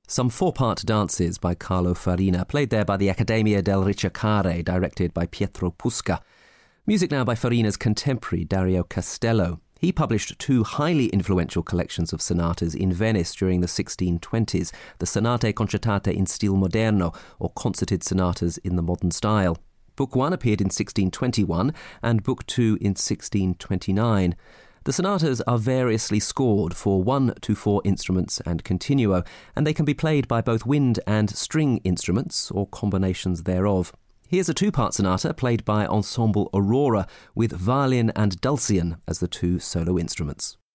Some four-part dances by Carlo Farina, played there by the Accademia del Ricercare, directed by Pietro Pusca. Music now by Farina's contemporary, Dario Castello. He published two highly influential collections of sonatas in Venice during the 1620s, the Sonate Concertate in Stil Moderno, or Concerted Sonatas in the Modern Style. Book 1 appeared in 1621 and Book 2 in 1629. The sonatas are variously scored for 1 to 4 instruments and continuo, and they can be played by both wind and string instruments or combinations thereof. Here's a two-part sonata played by Ensemble Aurora with violin and dulcian as the two solo instruments.